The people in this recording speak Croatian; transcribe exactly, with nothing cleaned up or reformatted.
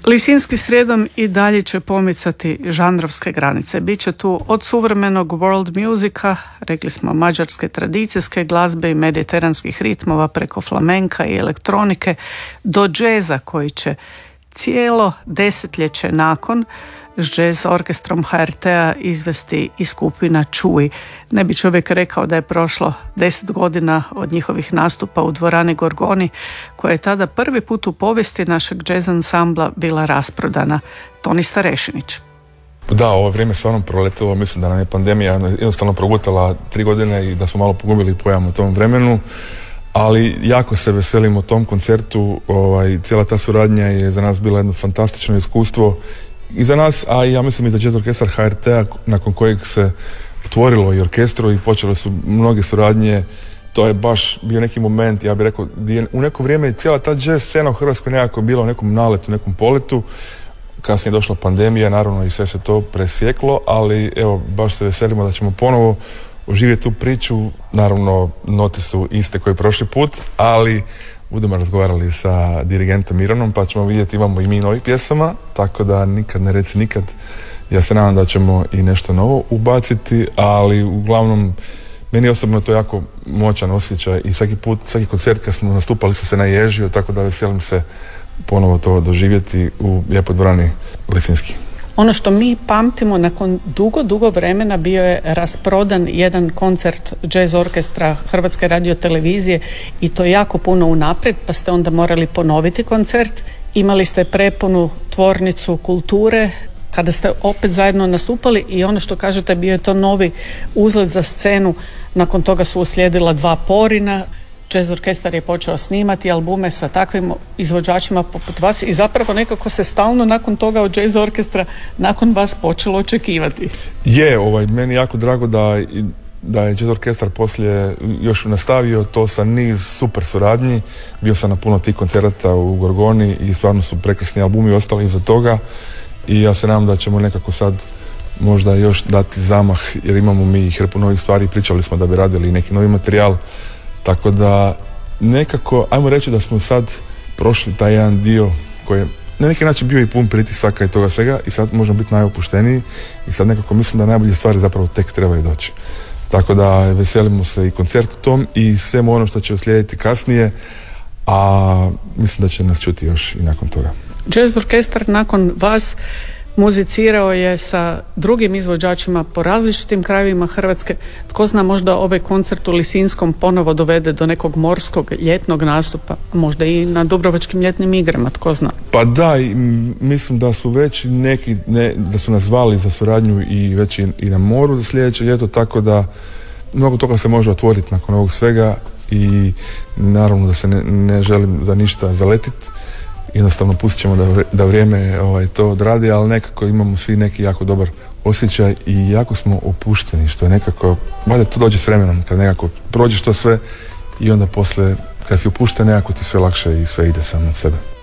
Lisinski srijedom i dalje će pomicati žanrovske granice. Biće tu od suvremenog world musika, rekli smo mađarske tradicijske glazbe i mediteranskih ritmova preko flamenka i elektronike, do džeza koji će cijelo desetljeće nakon s jazz orkestrom ha er te-a izvesti i skupina Čuj. Ne bi čovjek rekao da je prošlo deset godina od njihovih nastupa u dvorani Gorgoni, koja je tada prvi put u povijesti našeg jazz ansambla bila rasprodana. Toni Starešinić. Da, ovo vrijeme stvarno proletilo, mislim da nam je pandemija jednostavno progutala tri godine i da smo malo pogubili pojam u tom vremenu, ali jako se veselimo tom koncertu, ovaj, cijela ta suradnja je za nas bila jedno fantastično iskustvo i za nas, a ja mislim i za jazz orkestar ha er te-a, nakon kojeg se otvorilo i orkestru i počele su mnoge suradnje. To je baš bio neki moment, ja bih rekao, u neko vrijeme cijela ta jazz scena u Hrvatskoj nekako bila u nekom naletu, nekom poletu. Kasnije je došla pandemija, naravno i sve se to presjeklo, ali evo, baš se veselimo da ćemo ponovo oživjeti tu priču. Naravno, note su iste koji prošli put, ali budemo razgovarali sa dirigentom Iranom, pa ćemo vidjeti, imamo i mi novih pjesama, tako da nikad ne reci nikad. Ja se nadam da ćemo i nešto novo ubaciti, ali uglavnom meni osobno to jako moćan osjećaj i svaki put, svaki koncert kad smo nastupali sam se naježio, tako da veselim se ponovo to doživjeti u lijepoj dvorani Lisinski. Ono što mi pamtimo, nakon dugo, dugo vremena bio je rasprodan jedan koncert jazz orkestra Hrvatske radiotelevizije i to jako puno unaprijed, pa ste onda morali ponoviti koncert. Imali ste prepunu tvornicu kulture kada ste opet zajedno nastupali i ono što kažete, bio je to novi uzlet za scenu. Nakon toga su uslijedila dva porina. Jazz orkestar je počeo snimati albume sa takvim izvođačima poput vas i zapravo nekako se stalno nakon toga od jazz orkestra nakon vas počelo očekivati. Je, ovaj, meni jako drago da, da je jazz orkestar poslije još nastavio to sa niz super suradnji. Bio sam na puno tih koncerata u Gorgoni i stvarno su prekrasni albumi ostali iza toga i ja se nadam da ćemo nekako sad možda još dati zamah, jer imamo mi hrpu novih stvari, pričali smo da bi radili neki novi materijal. Tako da nekako, ajmo reći da smo sad prošli taj jedan dio koji je na neki način bio i pun pritisaka i toga svega i sad možemo biti najopušteniji i sad nekako mislim da najbolje stvari zapravo tek trebaju doći. Tako da veselimo se i koncertu tom i svemu ono što će uslijediti kasnije, a mislim da će nas čuti još i nakon toga. Jazz orkestar nakon vas muzicirao je sa drugim izvođačima po različitim krajevima Hrvatske. Tko zna, možda ovaj koncert u Lisinskom ponovo dovede do nekog morskog ljetnog nastupa, možda i na Dubrovačkim ljetnim igrama, tko zna. Pa da, i mislim da su već neki, ne, da su nas zvali za suradnju i već i, i na moru za sljedeće ljeto, tako da mnogo toga se može otvoriti nakon ovog svega i naravno da se ne, ne želim za ništa zaletiti. Jednostavno pustit ćemo da, da vrijeme ovaj, to odradi, ali nekako imamo svi neki jako dobar osjećaj i jako smo opušteni, što je nekako, valjda to dođe s vremenom, kad nekako prođeš to sve i onda poslije, kad si opušten, nekako ti sve lakše i sve ide samo od sebe.